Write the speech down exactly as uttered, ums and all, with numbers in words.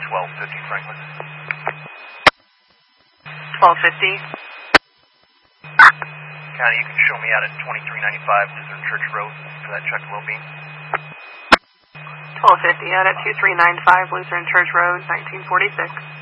twelve fifty Franklin. twelve fifty. County, you can show me out at twenty-three ninety-five Lutheran Church Road for that check low beam. twelve fifty out at two three nine five Lutheran Church Road, nineteen forty-six.